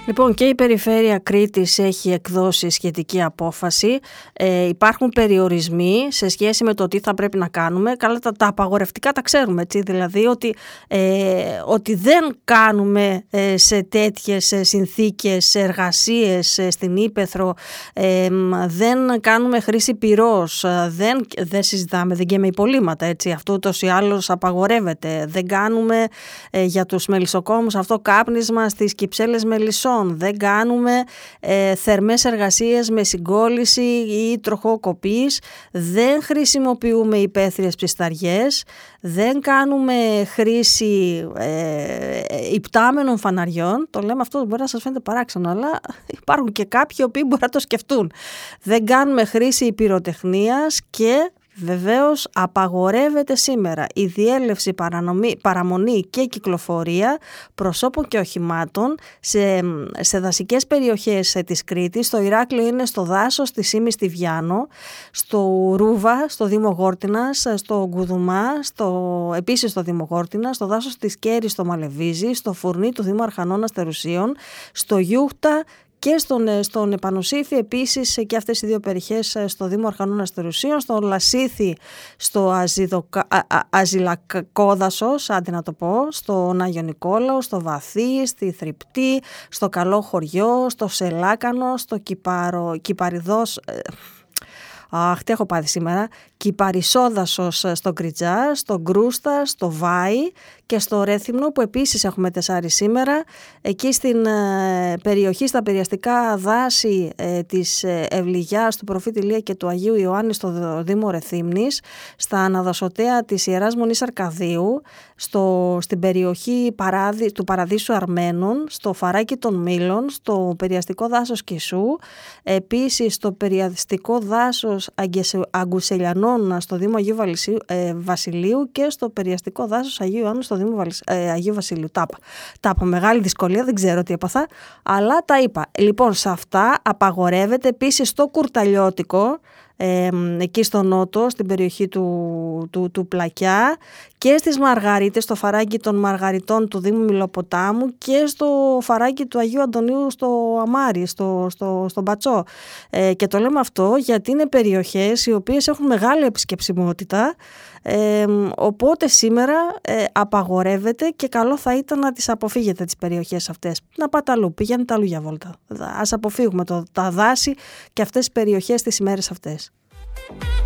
Λοιπόν, και η Περιφέρεια Κρήτης έχει εκδώσει σχετική απόφαση. Υπάρχουν περιορισμοί σε σχέση με το τι θα πρέπει να κάνουμε. Καλά, τα απαγορευτικά τα ξέρουμε, έτσι. Δηλαδή ότι δεν κάνουμε σε τέτοιες συνθήκες εργασίες στην Ύπαιθρο, δεν κάνουμε χρήση πυρός, δεν συζητάμε, δεν καίμε υπολείμματα, έτσι. Αυτό ούτως ή άλλως απαγορεύεται. Δεν κάνουμε για τους μελισσοκόμους αυτό κάπνισμα στις κυψέλες μελισσών. Δεν κάνουμε θερμές εργασίες με συγκόλληση ή τροχοκοπής, δεν χρησιμοποιούμε υπαίθριες ψισταριές, δεν κάνουμε χρήση υπτάμενων φαναριών. Το λέμε αυτό, μπορεί να σας φαίνεται παράξενο, αλλά υπάρχουν και κάποιοι οι οποίοι μπορεί να το σκεφτούν. Δεν κάνουμε χρήση πυροτεχνίας και βεβαίως απαγορεύεται σήμερα η διέλευση, παραμονή και κυκλοφορία προσώπων και οχημάτων σε δασικές περιοχές της Κρήτης. Στο Ηράκλειο είναι στο δάσος, στη Σύμη, στη Βιάνο, στο Ρούβα, στο Δήμο Γόρτινας, στο Γκουδουμά, επίσης στο Δήμο Γόρτινα, στο δάσος της Κέρης, στο Μαλεβίζι, στο Φουρνί του Δήμου Αρχανών Αστερουσίων, στο Γιούχτα και στον Επανοσύθι, επίσης και αυτές οι δύο περιοχές στο Δήμο Αρχανών Αστερουσίων, στο Λασίθι, στο Αζηλακόδασος, άντε να το πω, στον Άγιο Νικόλαο, στο Βαθύ, στη Θρυπτή, στο Καλό Χωριό, στο Σελάκανο, στο Κυπαριδός... Αχ, τι έχω πάθει σήμερα. Κυπαρισόδασος στο Κριτζά, στο Γκρούστα, στο Βάι και στο Ρέθυμνο, που επίσης έχουμε 4 σήμερα. Εκεί στην περιοχή, στα περιαστικά δάση της Ευλιγιάς, του Προφήτη Ηλία και του Αγίου Ιωάννη στο Δήμο Ρεθύμνης, στα αναδασωτέα της Ιεράς Μονής Αρκαδίου, στην περιοχή του Παραδείσου Αρμένων, στο Φαράκι των Μήλων, στο περιαστικό δάσος Κισού, επίσης στο περιαστικό δάσος Αγκουσελιανών στο Δήμο Αγίου Βασιλείου και στο περιαστικό δάσος Αγίου Ιωάννου στο Δήμο Αγίου Βασιλείου. Τα είπα μεγάλη δυσκολία, δεν ξέρω τι έπαθα, αλλά τα είπα. Λοιπόν, σε αυτά απαγορεύεται επίσης στο Κουρταλιώτικο, εκεί στο νότο, στην περιοχή του Πλακιά, και στις Μαργαρίτες, στο φαράγγι των Μαργαριτών του Δήμου Μιλοποτάμου και στο φαράγγι του Αγίου Αντωνίου στο Αμάρι, στο Μπατσό. Και το λέμε αυτό γιατί είναι περιοχές οι οποίες έχουν μεγάλη επισκεψιμότητα, οπότε σήμερα απαγορεύεται και καλό θα ήταν να τις αποφύγετε τις περιοχές αυτές. Να πάτε αλλού, πηγαίνετε αλλού για βόλτα. Ας αποφύγουμε τα δάση και αυτές τις περιοχές τις ημέρες αυτές.